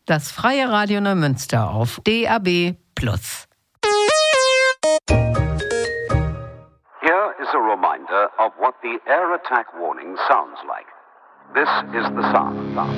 Das Freie Radio Neumünster auf DAB+. Here is a reminder of what the air attack warning sounds like. This is the sound.